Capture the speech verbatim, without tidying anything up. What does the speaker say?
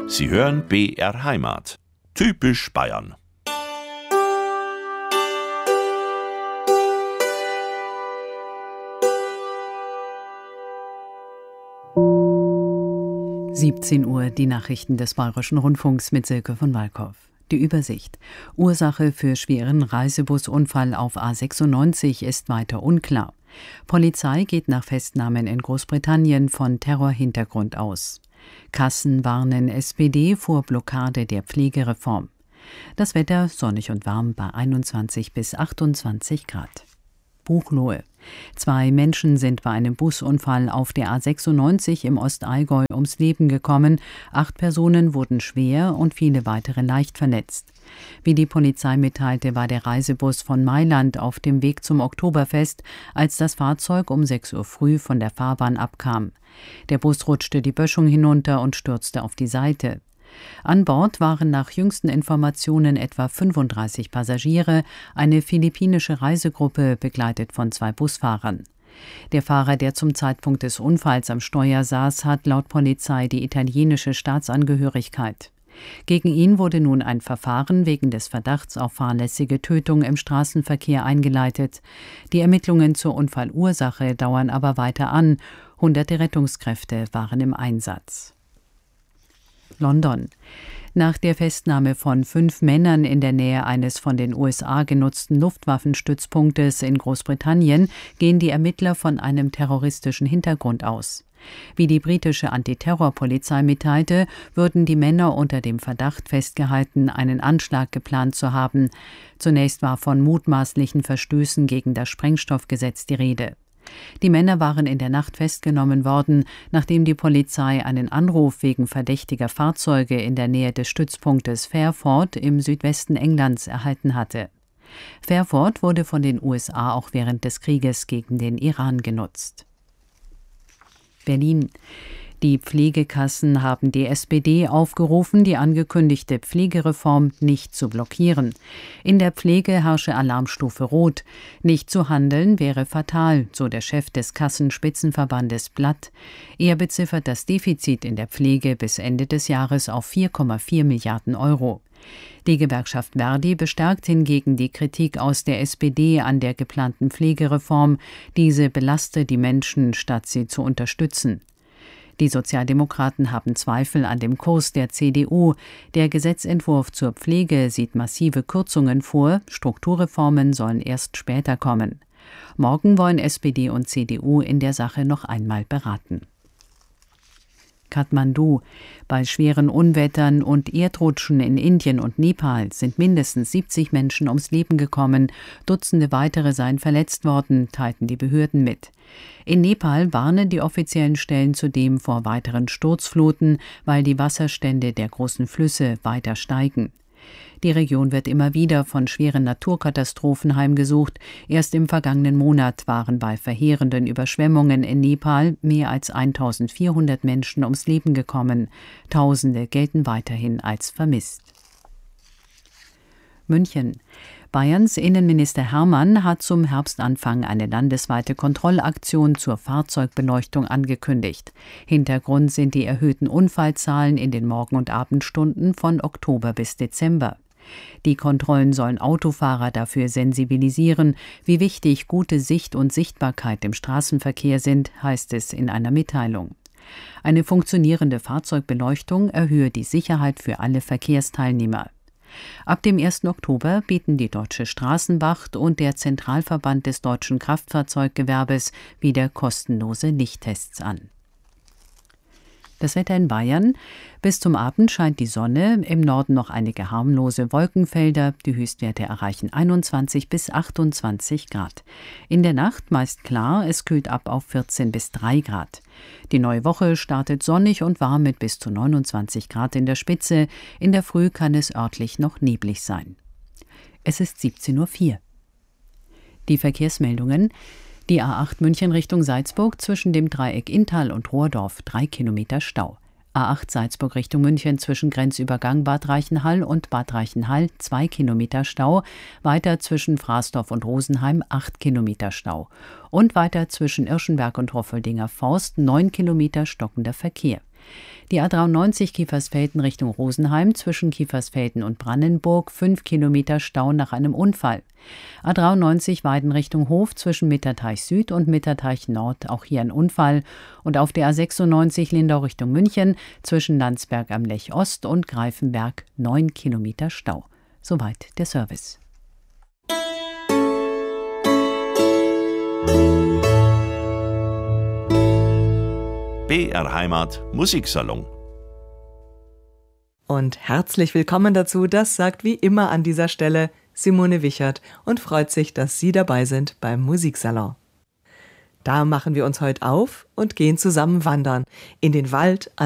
Sie hören B R Heimat. Typisch Bayern. siebzehn Uhr, die Nachrichten des Bayerischen Rundfunks mit Silke von Walkow. Die Übersicht. Ursache für schweren Reisebusunfall auf A sechsundneunzig ist weiter unklar. Polizei geht nach Festnahmen in Großbritannien von Terrorhintergrund aus. Kassen warnen S P D vor Blockade der Pflegereform. Das Wetter sonnig und warm bei einundzwanzig bis achtundzwanzig Grad. Buchloe. Zwei Menschen sind bei einem Busunfall auf der A sechsundneunzig im Ostallgäu ums Leben gekommen. Acht Personen wurden schwer und viele weitere leicht verletzt. Wie die Polizei mitteilte, war der Reisebus von Mailand auf dem Weg zum Oktoberfest, als das Fahrzeug um sechs Uhr früh von der Fahrbahn abkam. Der Bus rutschte die Böschung hinunter und stürzte auf die Seite. An Bord waren nach jüngsten Informationen etwa fünfunddreißig Passagiere, eine philippinische Reisegruppe, begleitet von zwei Busfahrern. Der Fahrer, der zum Zeitpunkt des Unfalls am Steuer saß, hat laut Polizei die italienische Staatsangehörigkeit. Gegen ihn wurde nun ein Verfahren wegen des Verdachts auf fahrlässige Tötung im Straßenverkehr eingeleitet. Die Ermittlungen zur Unfallursache dauern aber weiter an. Hunderte Rettungskräfte waren im Einsatz. London. Nach der Festnahme von fünf Männern in der Nähe eines von den U S A genutzten Luftwaffenstützpunktes in Großbritannien gehen die Ermittler von einem terroristischen Hintergrund aus. Wie die britische Antiterrorpolizei mitteilte, würden die Männer unter dem Verdacht festgehalten, einen Anschlag geplant zu haben. Zunächst war von mutmaßlichen Verstößen gegen das Sprengstoffgesetz die Rede. Die Männer waren in der Nacht festgenommen worden, nachdem die Polizei einen Anruf wegen verdächtiger Fahrzeuge in der Nähe des Stützpunktes Fairford im Südwesten Englands erhalten hatte. Fairford wurde von den U S A auch während des Krieges gegen den Iran genutzt. Berlin. Die Pflegekassen haben die S P D aufgerufen, die angekündigte Pflegereform nicht zu blockieren. In der Pflege herrsche Alarmstufe Rot. Nicht zu handeln wäre fatal, so der Chef des Kassenspitzenverbandes Blatt. Er beziffert das Defizit in der Pflege bis Ende des Jahres auf vier Komma vier Milliarden Euro. Die Gewerkschaft Verdi bestärkt hingegen die Kritik aus der S P D an der geplanten Pflegereform. Diese belaste die Menschen, statt sie zu unterstützen. Die Sozialdemokraten haben Zweifel an dem Kurs der C D U. Der Gesetzentwurf zur Pflege sieht massive Kürzungen vor, Strukturreformen sollen erst später kommen. Morgen wollen S P D und C D U in der Sache noch einmal beraten. Kathmandu. Bei schweren Unwettern und Erdrutschen in Indien und Nepal sind mindestens siebzig Menschen ums Leben gekommen. Dutzende weitere seien verletzt worden, teilten die Behörden mit. In Nepal warnen die offiziellen Stellen zudem vor weiteren Sturzfluten, weil die Wasserstände der großen Flüsse weiter steigen. Die Region wird immer wieder von schweren Naturkatastrophen heimgesucht. Erst im vergangenen Monat waren bei verheerenden Überschwemmungen in Nepal mehr als eintausendvierhundert Menschen ums Leben gekommen. Tausende gelten weiterhin als vermisst. München. Bayerns Innenminister Hermann hat zum Herbstanfang eine landesweite Kontrollaktion zur Fahrzeugbeleuchtung angekündigt. Hintergrund sind die erhöhten Unfallzahlen in den Morgen- und Abendstunden von Oktober bis Dezember. Die Kontrollen sollen Autofahrer dafür sensibilisieren, wie wichtig gute Sicht und Sichtbarkeit im Straßenverkehr sind, heißt es in einer Mitteilung. Eine funktionierende Fahrzeugbeleuchtung erhöhe die Sicherheit für alle Verkehrsteilnehmer. Ab dem ersten Oktober bieten die Deutsche Straßenwacht und der Zentralverband des deutschen Kraftfahrzeuggewerbes wieder kostenlose Lichttests an. Das Wetter in Bayern. Bis zum Abend scheint die Sonne, im Norden noch einige harmlose Wolkenfelder. Die Höchstwerte erreichen einundzwanzig bis achtundzwanzig Grad. In der Nacht meist klar, es kühlt ab auf vierzehn bis drei Grad. Die neue Woche startet sonnig und warm mit bis zu neunundzwanzig Grad in der Spitze. In der Früh kann es örtlich noch neblig sein. Es ist siebzehn Uhr vier. Die Verkehrsmeldungen. Die A acht München Richtung Salzburg zwischen dem Dreieck Inntal und Rohrdorf drei Kilometer Stau. A acht Salzburg Richtung München zwischen Grenzübergang Bad Reichenhall und Bad Reichenhall zwei Kilometer Stau. Weiter zwischen Fraßdorf und Rosenheim acht Kilometer Stau. Und weiter zwischen Irschenberg und Hoffeldinger Forst neun Kilometer stockender Verkehr. Die A dreiundneunzig Kiefersfelden Richtung Rosenheim zwischen Kiefersfelden und Brandenburg, fünf Kilometer Stau nach einem Unfall. A dreiundneunzig Weiden Richtung Hof zwischen Mitterteich Süd und Mitterteich Nord, auch hier ein Unfall. Und auf der A sechsundneunzig Lindau Richtung München zwischen Landsberg am Lech Ost und Greifenberg, neun Kilometer Stau. Soweit der Service. B R Heimat Musiksalon. Und herzlich willkommen dazu, das sagt wie immer an dieser Stelle Simone Wichert und freut sich, dass Sie dabei sind beim Musiksalon. Da machen wir uns heute auf und gehen zusammen wandern in den Wald an